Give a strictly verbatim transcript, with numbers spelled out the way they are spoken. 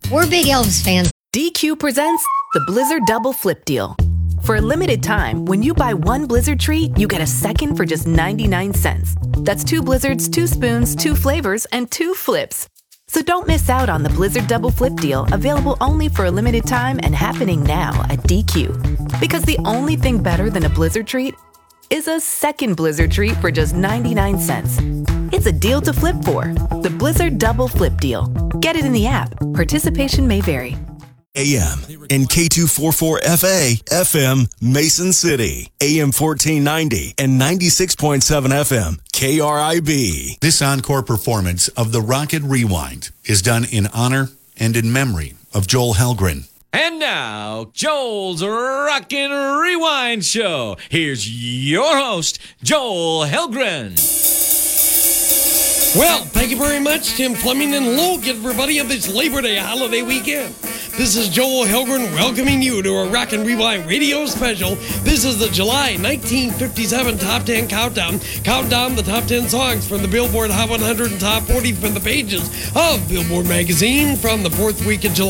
We're big Elvis fans. D Q presents the Blizzard Double Flip Deal. For a limited time, when you buy one Blizzard treat, you get a second for just ninety-nine cents. That's two Blizzards, two spoons, two flavors, and two flips. So don't miss out on the Blizzard Double Flip Deal, available only for a limited time and happening now at D Q. Because the only thing better than a Blizzard treat is a second Blizzard treat for just ninety-nine cents. It's a deal to flip for. The Blizzard Double Flip Deal. Get it in the app. Participation may vary. A M and K two forty-four F A, F M, Mason City, A M fourteen ninety and ninety-six point seven F M, K R I B. This encore performance of the Rocket Rewind is done in honor and in memory of Joel Helgren. And now, Joel's Rockin' Rewind Show. Here's your host, Joel Helgren. Well, thank you very much, Tim Fleming, and hello, everybody, of this Labor Day holiday weekend. This is Joel Helgren welcoming you to a Rockin' Rewind radio special. This is the July nineteen fifty-seven Top ten Countdown. Count down the top ten songs from the Billboard Hot one hundred and Top forty from the pages of Billboard magazine from the fourth week of July.